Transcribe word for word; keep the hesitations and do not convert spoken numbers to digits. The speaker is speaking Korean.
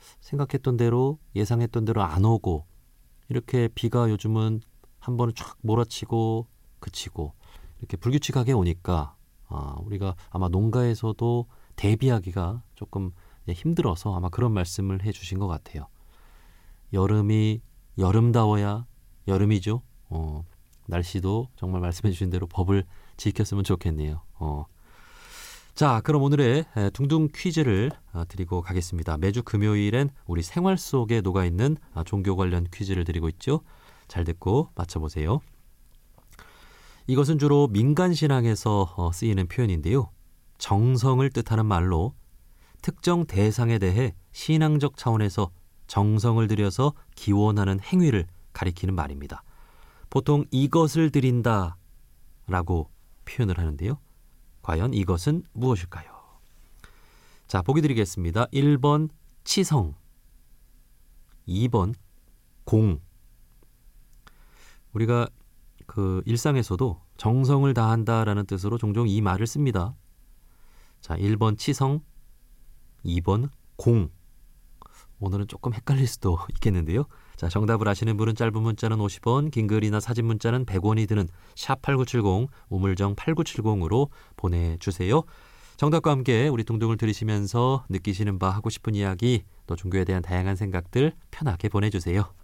생각했던 대로 예상했던 대로 안 오고 이렇게 비가 요즘은 한 번은 쫙 몰아치고 그치고 이렇게 불규칙하게 오니까 아, 우리가 아마 농가에서도 대비하기가 조금 힘들어서 아마 그런 말씀을 해주신 것 같아요. 여름이 여름다워야 여름이죠. 어, 날씨도 정말 말씀해 주신 대로 법을 지켰으면 좋겠네요. 어. 자, 그럼 오늘의 둥둥 퀴즈를 드리고 가겠습니다. 매주 금요일엔 우리 생활 속에 녹아있는 종교 관련 퀴즈를 드리고 있죠. 잘 듣고 맞춰보세요. 이것은 주로 민간신앙에서 쓰이는 표현인데요. 정성을 뜻하는 말로 특정 대상에 대해 신앙적 차원에서 정성을 들여서 기원하는 행위를 가리키는 말입니다. 보통 이것을 드린다 라고 표현을 하는데요. 과연 이것은 무엇일까요? 자, 보기 드리겠습니다. 일 번 치성, 이 번 공. 우리가 그 일상에서도 정성을 다한다라는 뜻으로 종종 이 말을 씁니다. 자, 일 번 치성, 이 번 공. 오늘은 조금 헷갈릴 수도 있겠는데요. 자, 정답을 아시는 분은 짧은 문자는 오십 원, 긴 글이나 사진 문자는 백 원이 드는 샵 팔구칠공, 우물정 팔구칠공으로 보내주세요. 정답과 함께 우리 둥둥을 들으시면서 느끼시는 바, 하고 싶은 이야기, 또 종교에 대한 다양한 생각들 편하게 보내주세요.